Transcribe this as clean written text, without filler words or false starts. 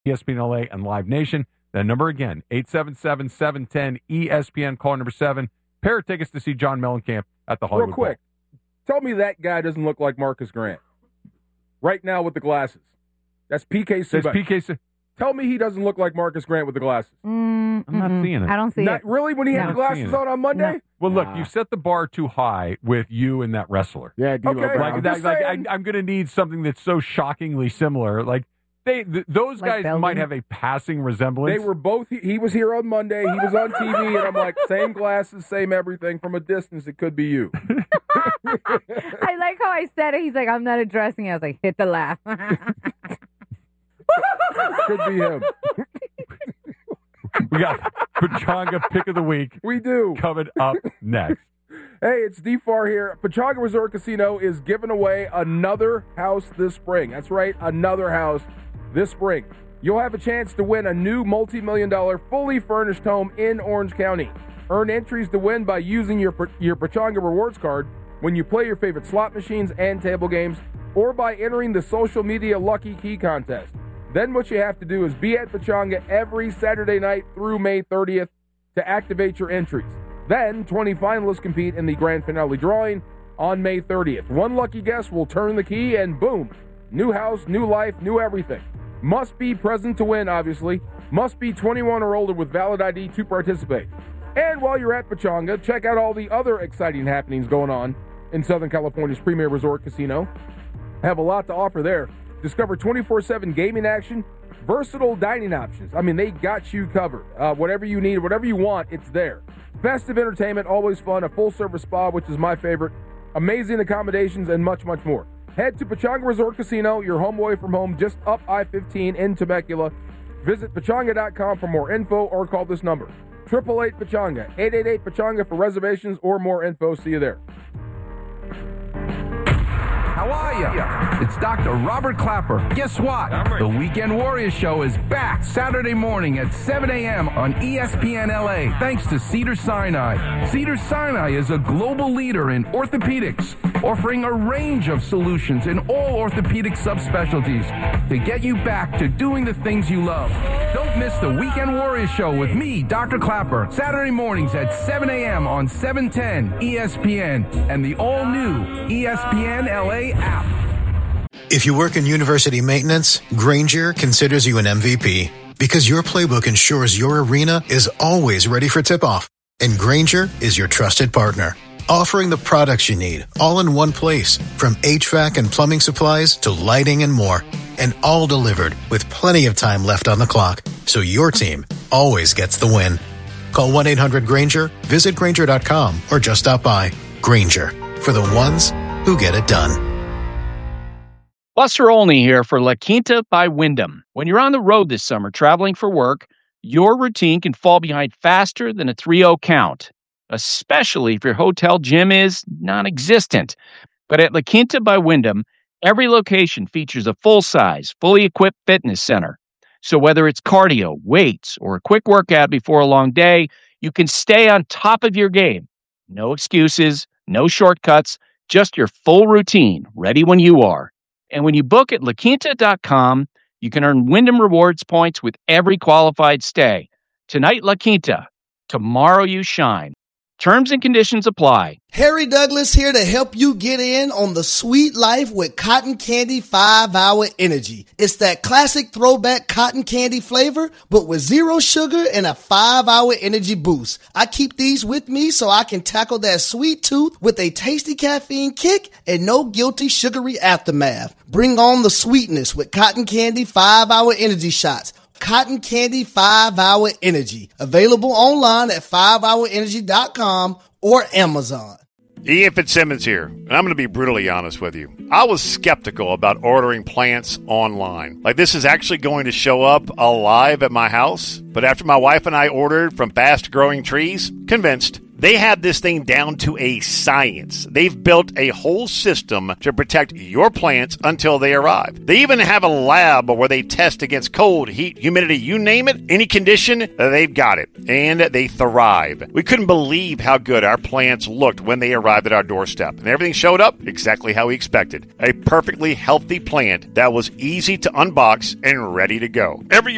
ESPN LA and Live Nation. That number again, 877-710-ESPN, call number 7. Pair of tickets to see John Mellencamp at the Hollywood Real quick, tell me that guy doesn't look like Marcus Grant right now with the glasses. That's PK Subban. Tell me he doesn't look like Marcus Grant with the glasses. I'm not seeing it. I don't see it. Really? When he had the glasses on Monday? No. Well, look, you set the bar too high with you and that wrestler. Yeah, I'm going to need something that's so shockingly similar. Like those guys Belden? might have a passing resemblance. They were both. He was here on Monday. He was on TV, and I'm like, same glasses, same everything. From a distance, it could be you. I like how I said it. He's like, I'm not addressing it. I was like, hit the laugh. Could be him. We got Pechanga Pick of the Week. We do. Coming up next. Hey, it's D-Far here. Pechanga Resort Casino is giving away another house this spring. That's right, another house this spring. You'll have a chance to win a new multi-million-dollar fully furnished home in Orange County. Earn entries to win by using your Pechanga Rewards card when you play your favorite slot machines and table games, or by entering the social media Lucky Key contest. Then what you have to do is be at Pechanga every Saturday night through May 30th to activate your entries. Then 20 finalists compete in the grand finale drawing on May 30th. One lucky guest will turn the key and boom, new house, new life, new everything. Must be present to win, obviously. Must be 21 or older with valid ID to participate. And while you're at Pechanga, check out all the other exciting happenings going on in Southern California's premier resort casino. Have a lot to offer there. Discover 24/7 gaming action, versatile dining options. I mean, they got you covered. Whatever you need, whatever you want, it's there. Festive entertainment, always fun. A full-service spa, which is my favorite. Amazing accommodations, and much, much more. Head to Pechanga Resort Casino, your home away from home, just up I-15 in Temecula. Visit Pechanga.com for more info or call this number. 888-PECHANGA, 888-PECHANGA for reservations or more info. See you there. How are you? It's Dr. Robert Clapper. Guess what? The Weekend Warriors Show is back Saturday morning at 7 a.m. on ESPN LA, thanks to Cedars-Sinai. Cedars-Sinai is a global leader in orthopedics, offering a range of solutions in all orthopedic subspecialties to get you back to doing the things you love. Don't miss the Weekend Warriors Show with me, Dr. Clapper, Saturday mornings at 7 a.m. on 710 ESPN and the all-new ESPN LA app. If you work in university maintenance, Grainger considers you an MVP because your playbook ensures your arena is always ready for tip-off. And Grainger is your trusted partner, offering the products you need all in one place, from HVAC and plumbing supplies to lighting and more, and all delivered with plenty of time left on the clock, so your team always gets the win. Call 1-800-GRAINGER, visit Grainger.com, or just stop by. Grainger, for the ones who get it done. Buster Olney here for La Quinta by Wyndham. When you're on the road this summer traveling for work, your routine can fall behind faster than a 3-0 count, especially if your hotel gym is non-existent. But at La Quinta by Wyndham, every location features a full-size, fully equipped fitness center. So whether it's cardio, weights, or a quick workout before a long day, you can stay on top of your game. No excuses, no shortcuts, just your full routine, ready when you are. And when you book at LaQuinta.com, you can earn Wyndham Rewards points with every qualified stay. Tonight, La Quinta. Tomorrow, you shine. Terms and conditions apply. Harry Douglas here to help you get in on the sweet life with Cotton Candy 5-Hour Energy. It's that classic throwback cotton candy flavor, but with 0 sugar and a 5-hour energy boost. I keep these with me so I can tackle that sweet tooth with a tasty caffeine kick and no guilty sugary aftermath. Bring on the sweetness with Cotton Candy 5-Hour Energy shots. Cotton Candy 5-Hour Energy. Available online at 5hourenergy.com or Amazon. Ian Fitzsimmons here, and I'm going to be brutally honest with you. I was skeptical about ordering plants online. Like, this is actually going to show up alive at my house. But after my wife and I ordered from Fast Growing Trees, convinced. They have this thing down to a science. They've built a whole system to protect your plants until they arrive. They even have a lab where they test against cold, heat, humidity, you name it, any condition, they've got it. And they thrive. We couldn't believe how good our plants looked when they arrived at our doorstep. And everything showed up exactly how we expected. A perfectly healthy plant that was easy to unbox and ready to go. Every